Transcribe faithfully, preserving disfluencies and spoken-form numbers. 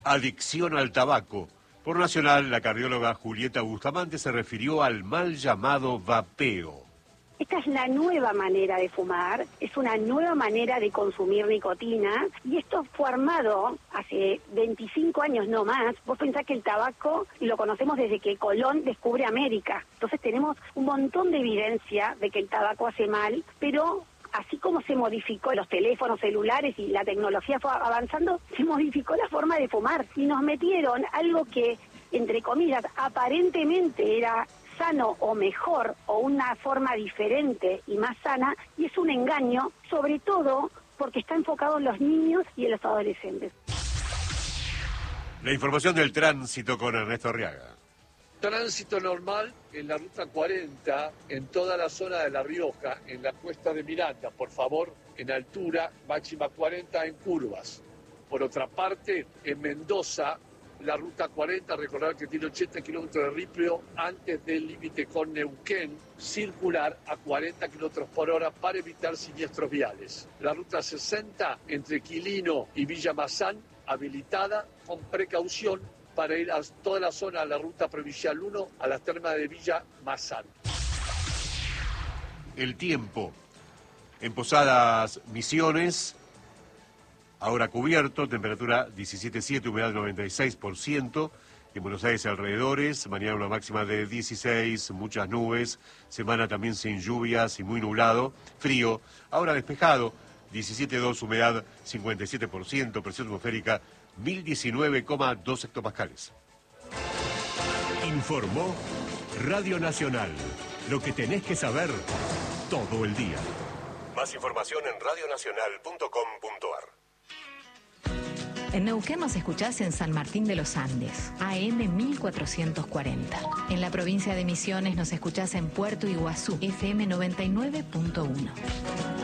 Adicción al tabaco. Por Nacional, la cardióloga Julieta Bustamante se refirió al mal llamado vapeo. Esta es la nueva manera de fumar, es una nueva manera de consumir nicotina y esto fue armado hace veinticinco años no más. Vos pensás que el tabaco lo conocemos desde que Colón descubre América, entonces tenemos un montón de evidencia de que el tabaco hace mal, pero así como se modificó los teléfonos celulares y la tecnología fue avanzando, se modificó la forma de fumar y nos metieron algo que, entre comillas, aparentemente era sano o mejor o una forma diferente y más sana, y es un engaño, sobre todo porque está enfocado en los niños y en los adolescentes. La información del tránsito con Ernesto Arriaga. Tránsito normal en la ruta cuarenta, en toda la zona de La Rioja, en la cuesta de Miranda, por favor, en altura, máxima cuarenta en curvas. Por otra parte, en Mendoza, la ruta cuarenta, recordar que tiene ochenta kilómetros de ripio antes del límite con Neuquén, circular a cuarenta kilómetros por hora para evitar siniestros viales. La ruta sesenta, entre Quilino y Villa Mazán, habilitada con precaución para ir a toda la zona de la ruta provincial uno a las termas de Villa Mazán. El tiempo. En Posadas Misiones, ahora cubierto, temperatura diecisiete punto siete, humedad noventa y seis por ciento. En Buenos Aires alrededores, mañana una máxima de dieciséis, muchas nubes, semana también sin lluvias y muy nublado, frío, ahora despejado, diecisiete punto dos, humedad cincuenta y siete por ciento, presión atmosférica mil diecinueve coma dos hectopascales. Informó Radio Nacional, lo que tenés que saber todo el día. Más información en radionacional punto com punto ar. En Neuquén nos escuchás en San Martín de los Andes, A M mil cuatrocientos cuarenta. En la provincia de Misiones nos escuchás en Puerto Iguazú, F M noventa y nueve punto uno.